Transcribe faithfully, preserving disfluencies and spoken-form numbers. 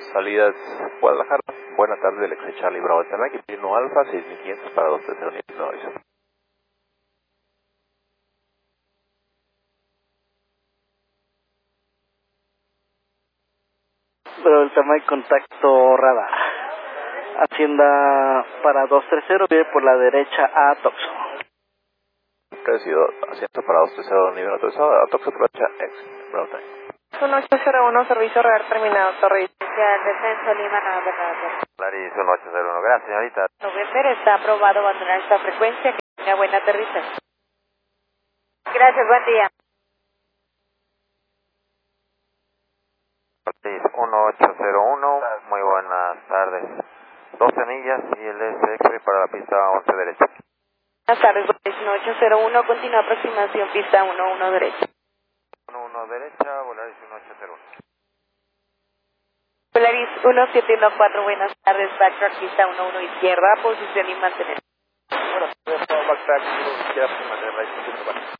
salidas Guadalajara. Buena tarde, del ex Charlie Bravo Tanaki, Pino Alfa, seis mil quinientos para dos tres cero nueve. Pero el tema de contacto radar. Hacienda para dos tres cero, viene por la derecha a Toxo. Recibido, asiento para dos tres cero, nivel autorizado, a Toxo por la derecha, ex, Bravo Tanaki. uno ocho cero uno, servicio radar terminado, Torre Descenso Lima, nada, verdad. Claris uno ocho cero uno, gracias señorita. November está aprobado abandonar esta frecuencia, que tenga buena aterrizaje. Gracias, buen día. Claris uno ocho cero uno, muy buenas tardes. doce millas y el S X para la pista once derecha. Buenas tardes, uno ocho cero uno, continúa aproximación, pista uno uno derecha. uno uno derecha, Volaris uno ocho cero uno. Volaris uno siete uno cuatro, buenas tardes, backtrack, pista uno uno izquierda, posición y mantener. Bueno, backtrack, izquierda, mantener la disposición.